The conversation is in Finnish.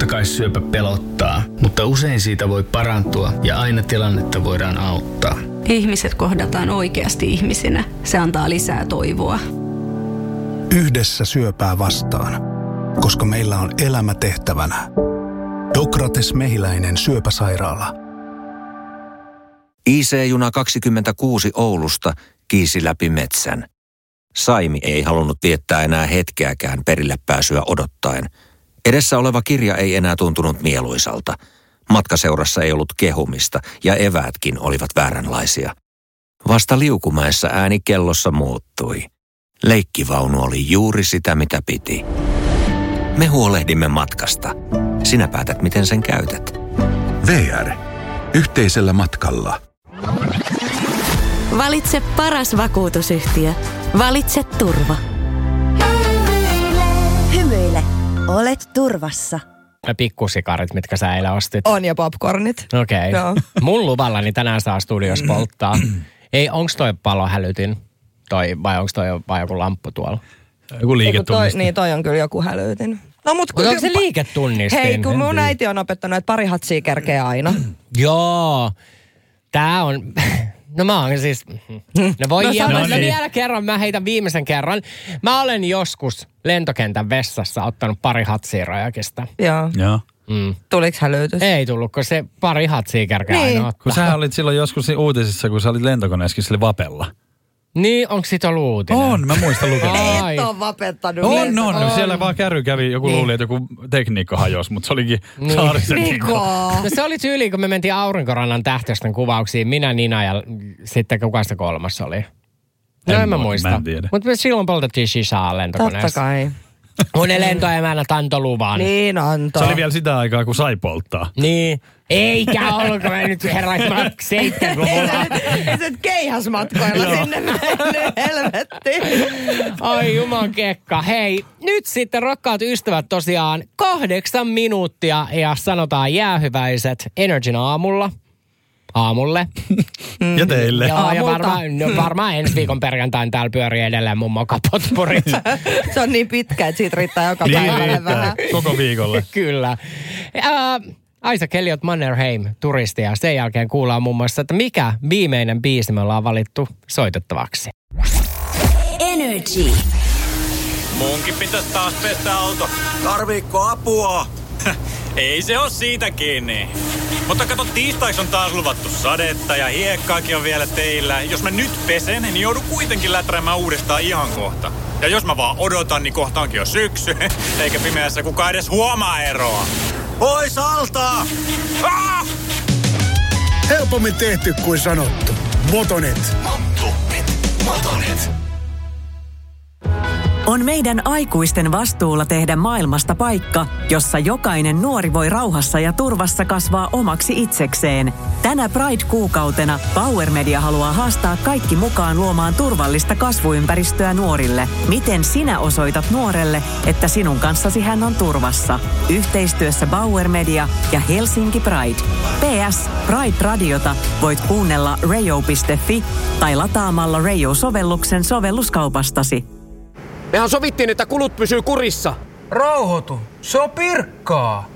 Totta kai syöpä pelottaa, mutta usein siitä voi parantua ja aina tilannetta voidaan auttaa. Ihmiset kohdataan oikeasti ihmisinä. Se antaa lisää toivoa. Yhdessä syöpää vastaan, koska meillä on elämä tehtävänä. Dokrates Mehiläinen syöpäsairaala. IC-juna 26 Oulusta kiisi läpi metsän. Saimi ei halunnut viettää enää hetkeäkään perille pääsyä odottaen. Edessä oleva kirja ei enää tuntunut mieluisalta. Matkaseurassa ei ollut kehumista ja eväätkin olivat vääränlaisia. Vasta Liukumäessä ääni kellossa muuttui. Leikkivaunu oli juuri sitä, mitä piti. Me huolehdimme matkasta. Sinä päätät, miten sen käytät. VR. Yhteisellä matkalla. Valitse paras vakuutusyhtiö. Valitse turva. Hymyile. Olet turvassa. Pikkusikarit, mitkä sä eilen ostit. On ja popcornit. Okei. Joo. Mun luvallani tänään saa studios polttaa. Ei, onks toi palohälytin? Vai onks toi vai joku lamppu tuolla? Joku liiketunnistin. Niin, toi on kyllä joku hälytin. No, mutta onko se liiketunnistin? Hei, kun mun äiti on opettanut, että pari hatsia kerkee aina. Joo. Tää on... No mä oon siis... No voi vielä kerran, mä heitän viimeisen kerran. Mä olen joskus lentokentän vessassa ottanut pari hatsia Rajakista. Joo. Tuliko hälytys? Ei tullut, kun se pari hatsia kerkeä aina ottaa. Kun sä olit silloin joskus uutisissa, kun sä olit lentokoneessakin sille Vapella. Niin, onko siitä ollut uutinen? On, mä muistan lukenut. Et ole vapettanut. On. Siellä vaan kärry kävi, joku luuli, että joku tekniikka hajosi, mutta se olikin Saarisen Niko. No se oli tyyli, kun me mentiin Aurinkorannan tähtösten kuvauksiin, minä, Nina ja sitten kuka se kolmas oli? No en mä muista. Mä en tiedä. Mutta me silloin poltettiin shishaa lentokoneessa. Totta kai. Mun lentoemännät antoi luvan. Niin antoi. Se oli vielä sitä aikaa, kun sai polttaa. Niin. Eikä ollut, kun ei nyt herra 70-luvulla. Ei se keihäsmatkoilla sinne mennyt, helvetti. Ai juman kekka. Hei, nyt sitten rakkaat ystävät tosiaan 8 minuuttia ja sanotaan jäähyväiset Energin aamulle. Ja teille. Joo, ja varmaan ensi viikon perjantain täällä pyörii edelleen mun mokapotpurit. Se on niin pitkä, että siitä riittää joka päivälle vähän. Koko viikolle. Kyllä. Isaac Elliot Mannerheim, turisti, ja sen jälkeen kuullaan muun muassa, että mikä viimeinen biisi me ollaan valittu soitettavaksi. Energy. Munkin pitäisi taas pestä auto. Tarviikko apua? Ei se oo siitä kiinni. Mutta kato, tiistaiksi on taas luvattu sadetta ja hiekkaakin on vielä teillä. Jos mä nyt pesen, niin joudun kuitenkin läträämään uudestaan ihan kohta. Ja jos mä vaan odotan, niin kohta onkin jo syksy. Eikä pimeässä kukaan edes huomaa eroa. Pois alta! Ah! Helpommin tehty kuin sanottu. Motonet. Motonet. On meidän aikuisten vastuulla tehdä maailmasta paikka, jossa jokainen nuori voi rauhassa ja turvassa kasvaa omaksi itsekseen. Tänä Pride-kuukautena Power Media haluaa haastaa kaikki mukaan luomaan turvallista kasvuympäristöä nuorille. Miten sinä osoitat nuorelle, että sinun kanssasi hän on turvassa? Yhteistyössä Power Media ja Helsinki Pride. PS. Pride-radiota voit kuunnella rayo.fi tai lataamalla Rayo-sovelluksen sovelluskaupastasi. Mehän sovittiin, että kulut pysyy kurissa. Rauhoitu. Se on Pirkkaa.